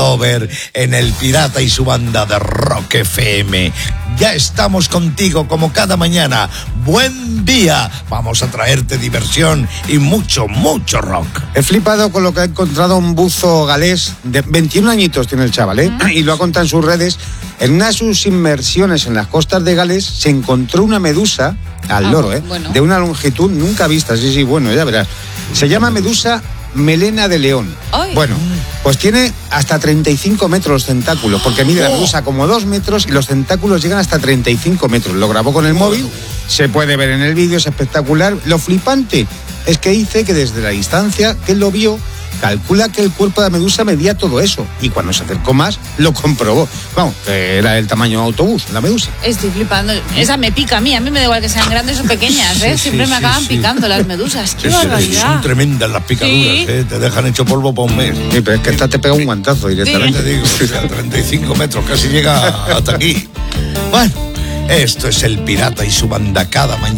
Lover en El Pirata y su banda de Rock FM. Ya estamos contigo como cada mañana. Buen día. Vamos a traerte diversión y mucho, mucho rock. He flipado con lo que ha encontrado un buzo galés de 21 añitos tiene el chaval, ¿eh? Y lo ha contado en sus redes. En una de sus inmersiones en las costas de Gales se encontró una medusa al loro, bueno. de una longitud nunca vista. Sí, bueno, ya verás. Se llama medusa melena de león. Ay. Bueno, pues tiene hasta 35 metros los tentáculos, porque mide la medusa como 2 metros y los tentáculos llegan hasta 35 metros. Lo grabó con el móvil, se puede ver en el vídeo, es espectacular. Lo flipante es que dice que desde la distancia que él lo vio, calcula que el cuerpo de la medusa medía todo eso. Y cuando se acercó más, lo comprobó. Vamos, que era el tamaño de autobús, la medusa. Estoy flipando. Esa me pica a mí. A mí me da igual que sean grandes o pequeñas, ¿eh? Siempre me acaban picando las medusas. ¡Qué barbaridad! Son tremendas las picaduras, Sí. Te dejan hecho polvo para un mes. Sí, pero es que esta te pega un guantazo directamente. Te digo, o sea, 35 metros, casi llega hasta aquí. Bueno, esto es El Pirata y su banda cada mañana.